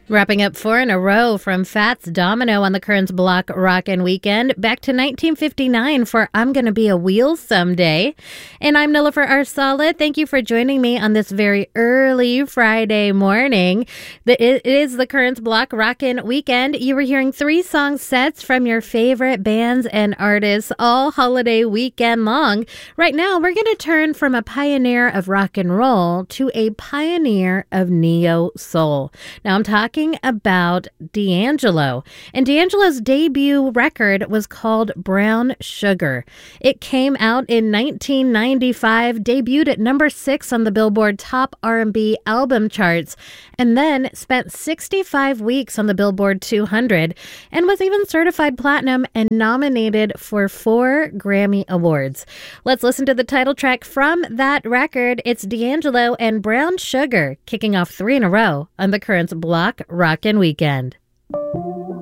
Wrapping up 4 in a row from Fats Domino on the Currents Block Rockin' Weekend. Back to 1959 for I'm Gonna Be a Wheel Someday. And I'm Nilofer Arsalah. Thank you for joining me on this very early Friday morning. It is the Currents Block Rockin' Weekend. You were hearing 3 song sets from your favorite bands and artists all holiday weekend long. Right now, we're going to turn from a pioneer of rock and roll to a pioneer of neo-soul. Now, I'm talking about D'Angelo. And D'Angelo's debut record was called Brown Sugar. It came out in 1995, debuted at number 6 on the Billboard Top R&B album charts, and then spent 65 weeks on the Billboard 200, and was even certified platinum and nominated for 4 Grammy Awards. Let's listen to the title track from that record. It's D'Angelo and Brown Sugar, kicking off 3 in a row on the Currents Block Rockin' Weekend.